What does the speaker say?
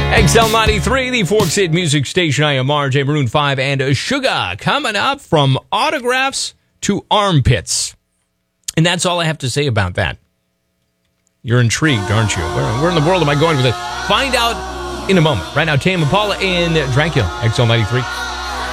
XL93, the Forks Hit Music Station. I am RJ, Maroon 5, and Suga. Coming up, from autographs to armpits. And that's all I have to say about that. You're intrigued, aren't you? Where in the world am I going with it? Find out in a moment. Right now, Tame Impala and Dracula, XL93.